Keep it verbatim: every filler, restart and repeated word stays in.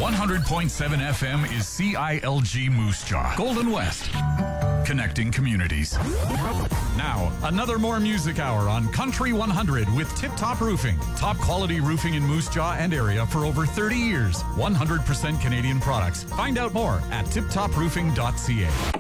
one hundred point seven F M is C I L G Moose Jaw, Golden West, connecting communities. Now, another more music hour on Country one hundred with Tip Top Roofing. Top quality roofing in Moose Jaw and area for over thirty years. one hundred percent Canadian products. Find out more at tip top roofing dot c a.